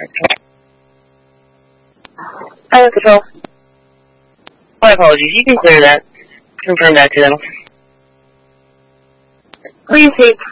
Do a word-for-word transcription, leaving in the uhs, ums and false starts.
Pilot Control. My apologies. You can clear that. Confirm that to them. Please take